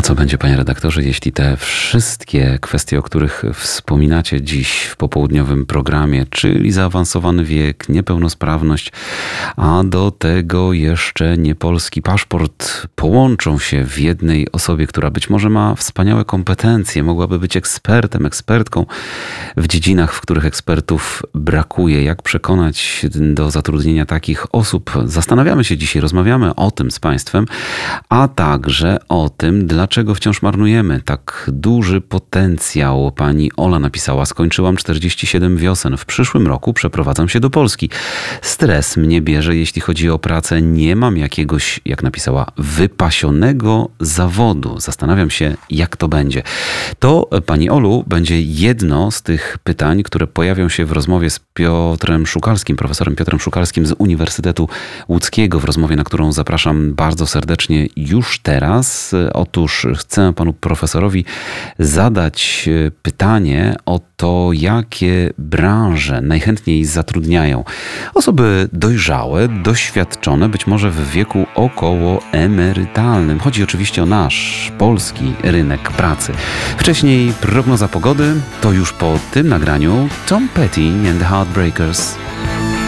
co będzie, panie redaktorze, jeśli te wszystkie kwestie, o których wspominacie dziś w popołudniowym programie, czyli zaawansowany wiek, niepełnosprawność, a do tego jeszcze niepolski paszport, połączą się w jednej osobie, która być może ma wspaniałe kompetencje, mogłaby być ekspertem, ekspertką w dziedzinach, w których ekspertów brakuje. Jak przekonać do zatrudnienia takich osób? Zastanawiamy się dzisiaj, rozmawiamy o tym z państwem, a także o tym, dlaczego wciąż marnujemy tak duży potencjał. Pani Ola napisała: skończyłam 47 wiosen. W przyszłym roku przeprowadzam się do Polski. Stres mnie bierze, jeśli chodzi o pracę. Nie mam jakiegoś, jak napisała, wypasionego zawodu. Zastanawiam się, jak to będzie. To, pani Olu, będzie jedno z tych pytań, które pojawią się w rozmowie z Piotrem Szukalskim, profesorem Piotrem Szukalskim z Uniwersytetu Łódzkiego, w rozmowie, na którą zapraszam bardzo serdecznie już teraz. Otóż chcę panu profesorowi zadać pytanie o to, jakie branże najchętniej zatrudniają osoby dojrzałe, doświadczone, być może w wieku około emerytalnym. Chodzi oczywiście o nasz polski rynek pracy. Wcześniej prognoza pogody, to już po tym nagraniu Tom Petty and the Heartbreakers.